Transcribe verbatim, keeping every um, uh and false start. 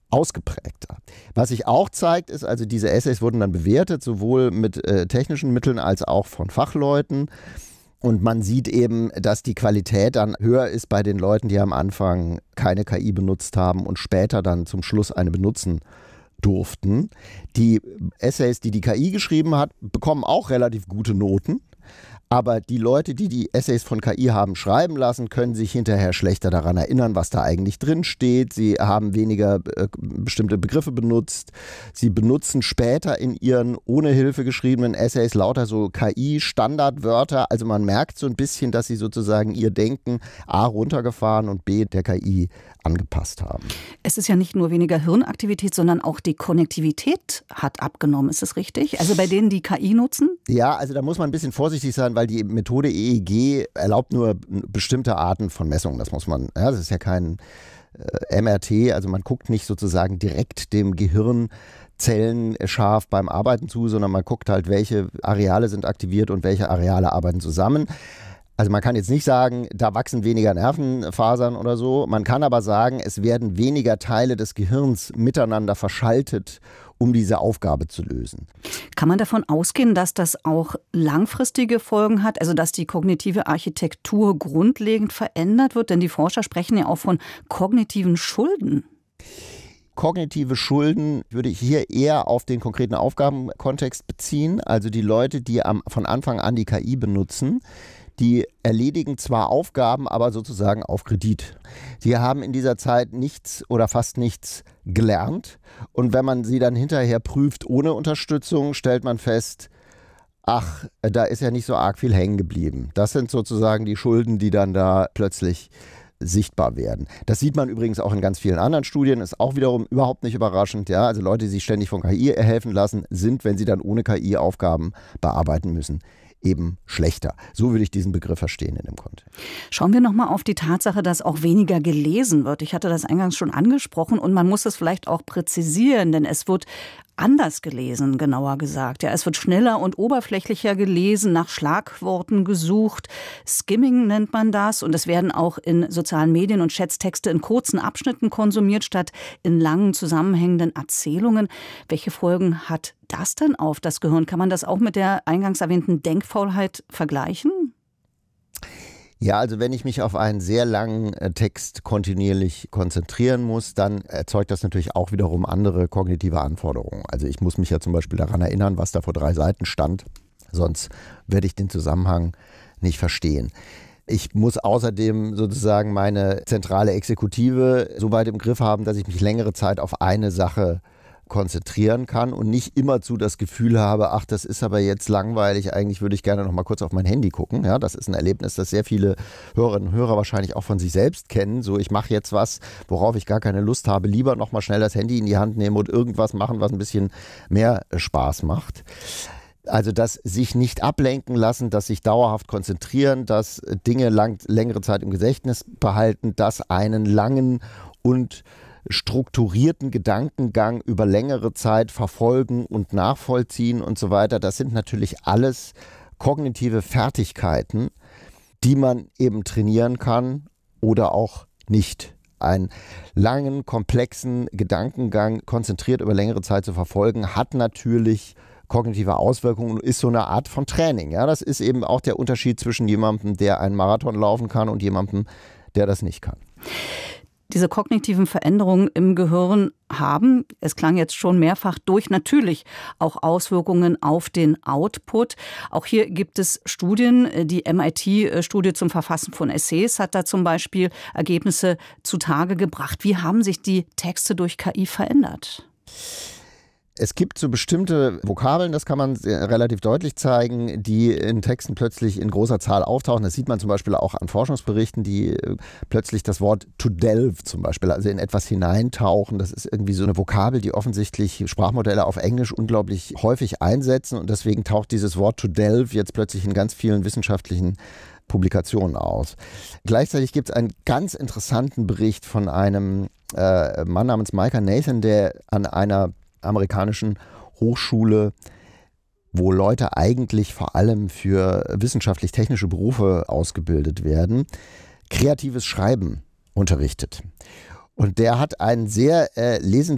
ausgeprägter. Was sich auch zeigt, ist, also diese Essays wurden dann bewertet, sowohl mit äh, technischen Mitteln als auch von Fachleuten. Und man sieht eben, dass die Qualität dann höher ist bei den Leuten, die am Anfang keine K I benutzt haben und später dann zum Schluss eine benutzen durften. Die Essays, die die K I geschrieben hat, bekommen auch relativ gute Noten. Aber die Leute, die die Essays von K I haben schreiben lassen, können sich hinterher schlechter daran erinnern, was da eigentlich drin steht. Sie haben weniger äh, bestimmte Begriffe benutzt. Sie benutzen später in ihren ohne Hilfe geschriebenen Essays lauter so K I-Standardwörter. Also man merkt so ein bisschen, dass sie sozusagen ihr Denken A runtergefahren und B der K I angepasst haben. Es ist ja nicht nur weniger Hirnaktivität, sondern auch die Konnektivität hat abgenommen. Ist das richtig? Also bei denen, die K I nutzen? Ja, also da muss man ein bisschen vorsichtig sein, weil die Methode E E G erlaubt nur bestimmte Arten von Messungen. Das muss man, ja, das ist ja kein äh, M R T, also man guckt nicht sozusagen direkt dem Gehirn Zellen scharf beim Arbeiten zu, sondern man guckt halt, welche Areale sind aktiviert und welche Areale arbeiten zusammen. Also man kann jetzt nicht sagen, da wachsen weniger Nervenfasern oder so. Man kann aber sagen, es werden weniger Teile des Gehirns miteinander verschaltet, um diese Aufgabe zu lösen. Kann man davon ausgehen, dass das auch langfristige Folgen hat, also dass die kognitive Architektur grundlegend verändert wird? Denn die Forscher sprechen ja auch von kognitiven Schulden. Kognitive Schulden würde ich hier eher auf den konkreten Aufgabenkontext beziehen. Also die Leute, die am, von Anfang an die K I benutzen, die erledigen zwar Aufgaben, aber sozusagen auf Kredit. Sie haben in dieser Zeit nichts oder fast nichts gelernt. Und wenn man sie dann hinterher prüft ohne Unterstützung, stellt man fest, ach, da ist ja nicht so arg viel hängen geblieben. Das sind sozusagen die Schulden, die dann da plötzlich sichtbar werden. Das sieht man übrigens auch in ganz vielen anderen Studien, ist auch wiederum überhaupt nicht überraschend. Ja? Also Leute, die sich ständig von K I helfen lassen, sind, wenn sie dann ohne K I Aufgaben bearbeiten müssen, eben schlechter. So würde ich diesen Begriff verstehen in dem Kontext. Schauen wir nochmal auf die Tatsache, dass auch weniger gelesen wird. Ich hatte das eingangs schon angesprochen und man muss es vielleicht auch präzisieren, denn es wird anders gelesen, genauer gesagt. Ja, es wird schneller und oberflächlicher gelesen, nach Schlagworten gesucht. Skimming nennt man das. Und es werden auch in sozialen Medien und Chats Texte in kurzen Abschnitten konsumiert, statt in langen, zusammenhängenden Erzählungen. Welche Folgen hat das denn auf das Gehirn? Kann man das auch mit der eingangs erwähnten Denkfaulheit vergleichen? Ja, also wenn ich mich auf einen sehr langen Text kontinuierlich konzentrieren muss, dann erzeugt das natürlich auch wiederum andere kognitive Anforderungen. Also ich muss mich ja zum Beispiel daran erinnern, was da vor drei Seiten stand, sonst werde ich den Zusammenhang nicht verstehen. Ich muss außerdem sozusagen meine zentrale Exekutive so weit im Griff haben, dass ich mich längere Zeit auf eine Sache konzentrieren kann und nicht immerzu das Gefühl habe, ach, das ist aber jetzt langweilig, eigentlich würde ich gerne noch mal kurz auf mein Handy gucken. Ja, das ist ein Erlebnis, das sehr viele Hörerinnen und Hörer wahrscheinlich auch von sich selbst kennen. So, ich mache jetzt was, worauf ich gar keine Lust habe, lieber noch mal schnell das Handy in die Hand nehmen und irgendwas machen, was ein bisschen mehr Spaß macht. Also das sich nicht ablenken lassen, das sich dauerhaft konzentrieren, das Dinge lang, längere Zeit im Gedächtnis behalten, das einen langen und strukturierten Gedankengang über längere Zeit verfolgen und nachvollziehen und so weiter. Das sind natürlich alles kognitive Fertigkeiten, die man eben trainieren kann oder auch nicht. Einen langen, komplexen Gedankengang konzentriert über längere Zeit zu verfolgen, hat natürlich kognitive Auswirkungen und ist so eine Art von Training. Ja, das ist eben auch der Unterschied zwischen jemandem, der einen Marathon laufen kann und jemandem, der das nicht kann. Diese kognitiven Veränderungen im Gehirn haben, es klang jetzt schon mehrfach durch, natürlich auch Auswirkungen auf den Output. Auch hier gibt es Studien. Die M I T-Studie zum Verfassen von Essays hat da zum Beispiel Ergebnisse zutage gebracht. Wie haben sich die Texte durch K I verändert? Es gibt so bestimmte Vokabeln, das kann man relativ deutlich zeigen, die in Texten plötzlich in großer Zahl auftauchen. Das sieht man zum Beispiel auch an Forschungsberichten, die plötzlich das Wort to delve zum Beispiel, also in etwas hineintauchen. Das ist irgendwie so eine Vokabel, die offensichtlich Sprachmodelle auf Englisch unglaublich häufig einsetzen. Und deswegen taucht dieses Wort to delve jetzt plötzlich in ganz vielen wissenschaftlichen Publikationen aus. Gleichzeitig gibt es einen ganz interessanten Bericht von einem äh, Mann namens Micah Nathan, der an einer amerikanischen Hochschule, wo Leute eigentlich vor allem für wissenschaftlich-technische Berufe ausgebildet werden, kreatives Schreiben unterrichtet. Und der hat einen sehr äh, lesenswerten